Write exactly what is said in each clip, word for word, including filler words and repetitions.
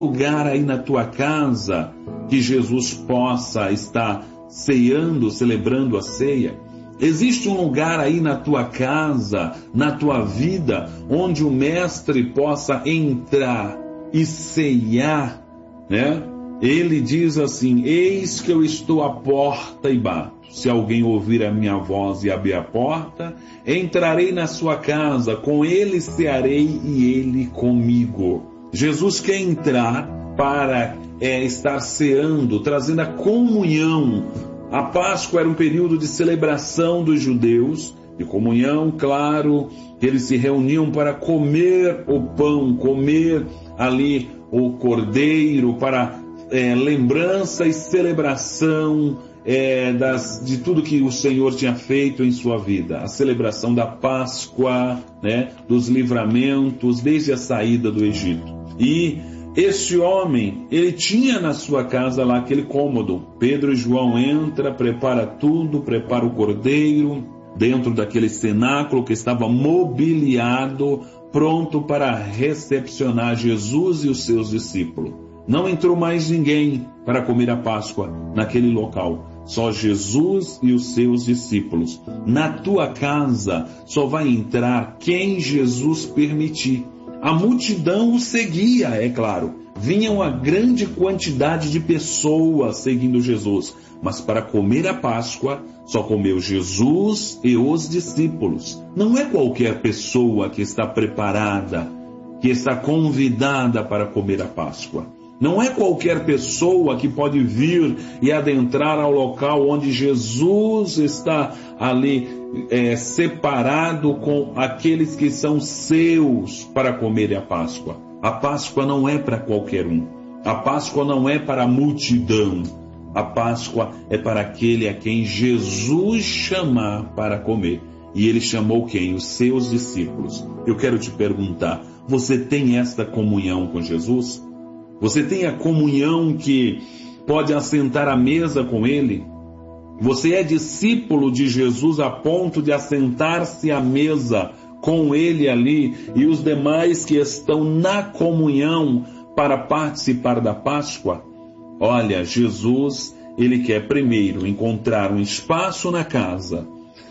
lugar aí na tua casa que Jesus possa estar ceando, celebrando a ceia? Existe um lugar aí na tua casa, na tua vida, onde o mestre possa entrar e ceiar, né? Ele diz assim: eis que eu estou à porta e bato. Se alguém ouvir a minha voz e abrir a porta, entrarei na sua casa, com ele cearei e ele comigo. Jesus quer entrar para é, estar ceando, trazendo a comunhão. A Páscoa era um período de celebração dos judeus, de comunhão, claro, que eles se reuniam para comer o pão, comer ali o cordeiro, para é, lembrança e celebração é, das, de tudo que o Senhor tinha feito em sua vida. A celebração da Páscoa, né, dos livramentos, desde a saída do Egito. E esse homem, ele tinha na sua casa lá aquele cômodo. Pedro e João entram, prepara tudo, prepara o cordeiro, dentro daquele cenáculo que estava mobiliado, pronto para recepcionar Jesus e os seus discípulos. Não entrou mais ninguém para comer a Páscoa naquele local. Só Jesus e os seus discípulos. Na tua casa só vai entrar quem Jesus permitir. A multidão o seguia, é claro. Vinha uma grande quantidade de pessoas seguindo Jesus. Mas para comer a Páscoa, só comeu Jesus e os discípulos. Não é qualquer pessoa que está preparada, que está convidada para comer a Páscoa. Não é qualquer pessoa que pode vir e adentrar ao local onde Jesus está ali é, separado com aqueles que são seus para comer a Páscoa. A Páscoa não é para qualquer um. A Páscoa não é para a multidão. A Páscoa é para aquele a quem Jesus chamar para comer. E ele chamou quem? Os seus discípulos. Eu quero te perguntar, você tem esta comunhão com Jesus? Você tem a comunhão que pode assentar à mesa com ele? Você é discípulo de Jesus a ponto de assentar-se à mesa com ele ali e os demais que estão na comunhão para participar da Páscoa? Olha, Jesus, ele quer primeiro encontrar um espaço na casa.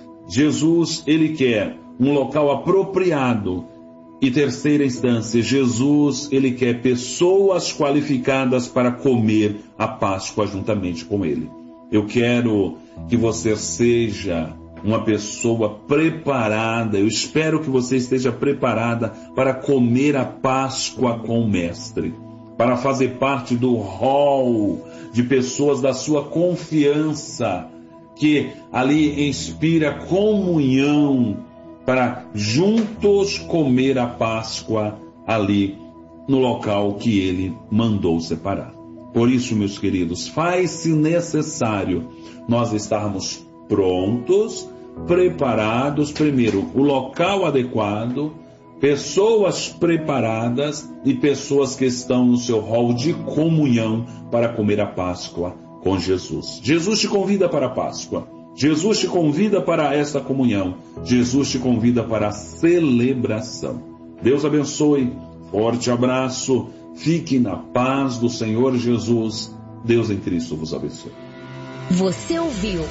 Jesus, ele quer um local apropriado. E terceira instância, Jesus, ele quer pessoas qualificadas para comer a Páscoa juntamente com ele. Eu quero que você seja uma pessoa preparada, eu espero que você esteja preparada para comer a Páscoa com o Mestre, para fazer parte do hall de pessoas da sua confiança, que ali inspira comunhão, para juntos comer a Páscoa ali no local que ele mandou separar. Por isso, meus queridos, faz-se necessário nós estarmos prontos, preparados, primeiro, o local adequado, pessoas preparadas e pessoas que estão no seu hall de comunhão para comer a Páscoa com Jesus. Jesus te convida para a Páscoa. Jesus te convida para esta comunhão. Jesus te convida para a celebração. Deus abençoe. Forte abraço. Fique na paz do Senhor Jesus. Deus em Cristo vos abençoe. Você ouviu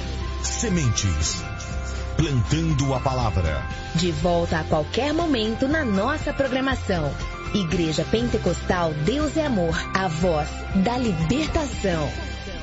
Sementes, plantando a palavra. De volta a qualquer momento na nossa programação. Igreja Pentecostal Deus é Amor, a voz da libertação.